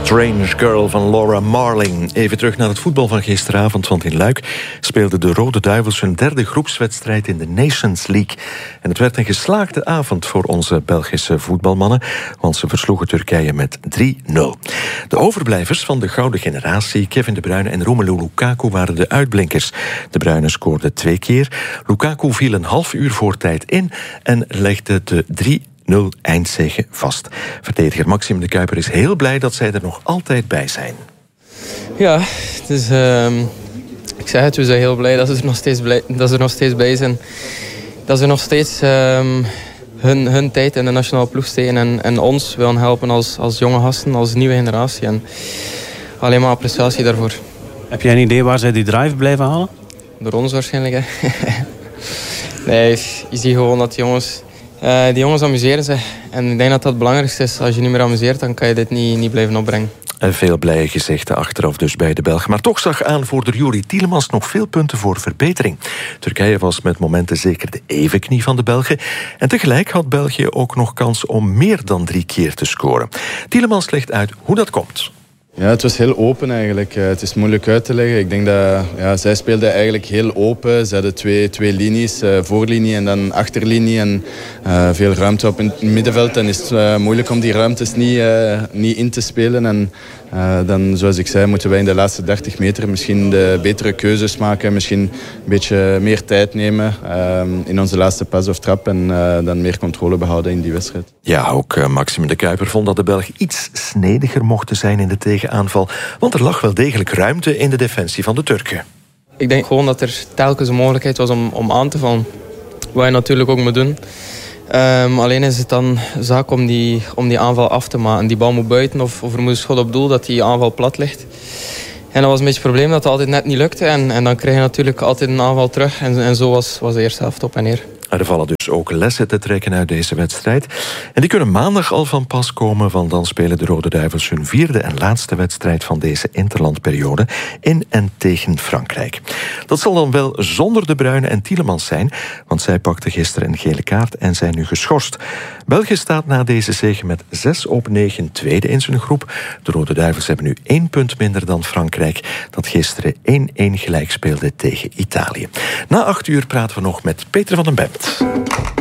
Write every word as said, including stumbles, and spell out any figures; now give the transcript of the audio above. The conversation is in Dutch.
Strange Girl van Laura Marling. Even terug naar het voetbal van gisteravond, want in Luik speelden de Rode Duivels hun derde groepswedstrijd in de Nations League. En het werd een geslaagde avond voor onze Belgische voetbalmannen, want ze versloegen Turkije met drie nul. De overblijvers van de gouden generatie, Kevin De Bruyne en Romelu Lukaku, waren de uitblinkers. De Bruyne scoorde twee keer. Lukaku viel een half uur voor tijd in en legde de drie nul eindzege vast. Verdediger Maxime de Cuyper is heel blij dat zij er nog altijd bij zijn. Ja, het is, uh, ik zeg het, we zijn heel blij dat ze er nog steeds, blij, dat ze er nog steeds bij zijn. Dat ze nog steeds uh, hun, hun tijd in de nationale ploeg steken en, en ons willen helpen als, als jonge gasten, als nieuwe generatie. En alleen maar appreciatie daarvoor. Heb jij een idee waar zij die drive blijven halen? Door ons waarschijnlijk. Hè. Nee, je ziet gewoon dat die jongens... Uh, die jongens amuseren zich. En ik denk dat dat het belangrijkste is. Als je niet meer amuseert, dan kan je dit niet, niet blijven opbrengen. En veel blije gezichten achteraf dus bij de Belgen. Maar toch zag aanvoerder Youri Tielemans nog veel punten voor verbetering. Turkije was met momenten zeker de evenknie van de Belgen. En tegelijk had België ook nog kans om meer dan drie keer te scoren. Tielemans legt uit hoe dat komt. Ja, het was heel open eigenlijk. Het is moeilijk uit te leggen. Ik denk dat ja, zij speelden eigenlijk heel open. Ze hadden twee, twee linies, uh, voorlinie en dan achterlinie. En uh, veel ruimte op in het middenveld. Dan is het uh, moeilijk om die ruimtes niet, uh, niet in te spelen. En uh, dan, zoals ik zei, moeten wij in de laatste dertig meter misschien de betere keuzes maken. Misschien een beetje meer tijd nemen uh, in onze laatste pas of trap. En uh, dan meer controle behouden in die wedstrijd. Ja, ook uh, Maxime de Cuyper vond dat de Belgen iets snediger mochten zijn in de tegenaanval. Aanval, want er lag wel degelijk ruimte in de defensie van de Turken. Ik denk gewoon dat er telkens een mogelijkheid was om, om aan te vallen. Wat je natuurlijk ook moet doen. Um, alleen is het dan zaak om die, om die aanval af te maken. Die bal moet buiten of, of er moet een schot op doel dat die aanval plat ligt. En dat was een beetje het probleem dat het altijd net niet lukte. En, en dan krijg je natuurlijk altijd een aanval terug. En, en zo was, was de eerste helft op en neer. Er vallen dus ook lessen te trekken uit deze wedstrijd. En die kunnen maandag al van pas komen, want dan spelen de Rode Duivels hun vierde en laatste wedstrijd van deze interlandperiode in en tegen Frankrijk. Dat zal dan wel zonder De Bruyne en Tielemans zijn, want zij pakten gisteren een gele kaart en zijn nu geschorst. België staat na deze zege met zes op negen tweede in zijn groep. De Rode Duivels hebben nu één punt minder dan Frankrijk, dat gisteren één één gelijk speelde tegen Italië. Na acht uur praten we nog met Peter van den Bemt.